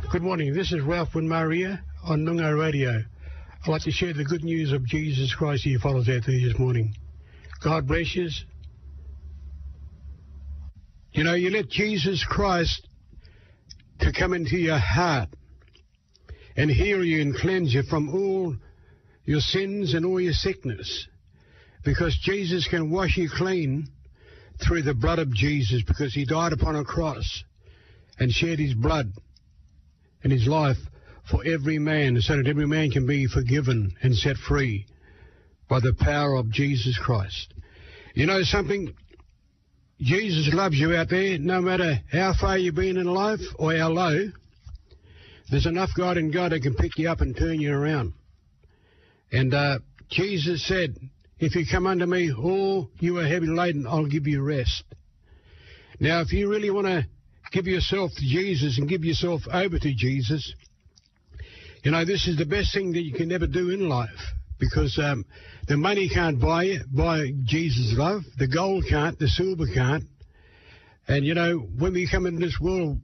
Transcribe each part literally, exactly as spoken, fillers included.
Good morning. This is Ralph Winmaria on Noongar Radio. I'd like to share the good news of Jesus Christ to you fellows out there this morning. God bless you. You know, you let Jesus Christ to come into your heart and heal you and cleanse you from all your sins and all your sickness, because Jesus can wash you clean through the blood of Jesus, because he died upon a cross and shed his blood and his life for every man, so that every man can be forgiven and set free by the power of Jesus Christ. You know something? Jesus loves you out there, no matter how far you've been in life or how low. There's enough God in God that can pick you up and turn you around. And uh, Jesus said, if you come unto me, all you are heavy laden, I'll give you rest. Now, if you really want to give yourself to Jesus and give yourself over to Jesus, you know, this is the best thing that you can ever do in life, because um, the money can't buy it, buy Jesus' love. The gold can't, the silver can't. And, you know, when we come into this world,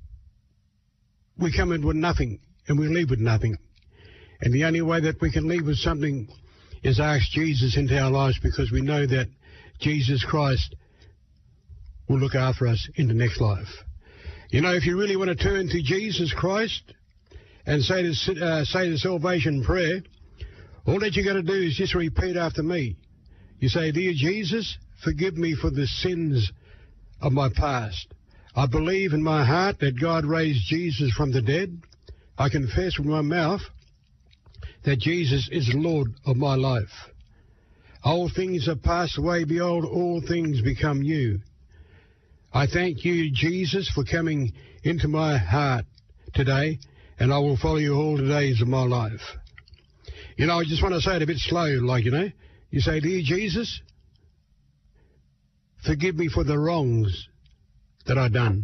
we come in with nothing and we leave with nothing. And the only way that we can leave with something is ask Jesus into our lives, because we know that Jesus Christ will look after us in the next life. You know, if you really want to turn to Jesus Christ and say the, uh, say the salvation prayer, all that you got to do is just repeat after me. You say, Dear Jesus, forgive me for the sins of my past. I believe in my heart that God raised Jesus from the dead. I confess with my mouth that Jesus is Lord of my life. Old things have passed away, behold, all things become new. I thank you, Jesus, for coming into my heart today, and I will follow you all the days of my life. You know, I just want to say it a bit slow, like, you know. You say, Dear Jesus, forgive me for the wrongs that I've done.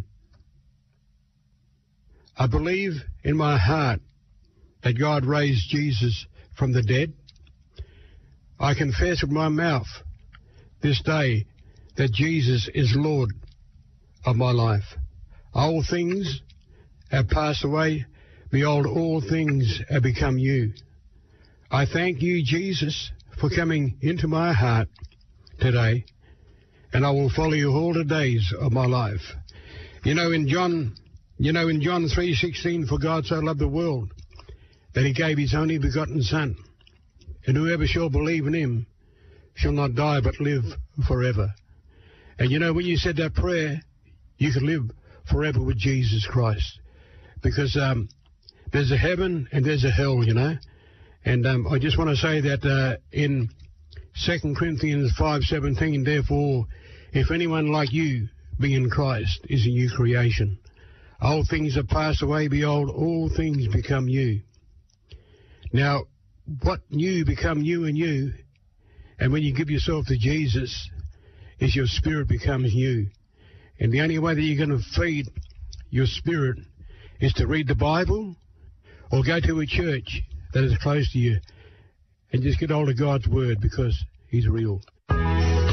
I believe in my heart that God raised Jesus from the dead. I confess with my mouth this day that Jesus is Lord of my life. Old things have passed away. Behold, all things have become new. I thank you, Jesus, for coming into my heart today, and I will follow you all the days of my life. You know, in John, you know, in John three sixteen, for God so loved the world that he gave his only begotten Son, and whoever shall believe in him shall not die but live forever. And you know, when you said that prayer, you can live forever with Jesus Christ, because um, there's a heaven and there's a hell, you know. And um, I just want to say that uh, in Second Corinthians five seventeen, therefore, if anyone like you be in Christ, is a new creation. Old things have passed away, behold, all things become new. Now, what new become new in you, and when you give yourself to Jesus, is your spirit becomes new. And the only way that you're going to feed your spirit is to read the Bible or go to a church that is close to you and just get hold of God's word, because he's real.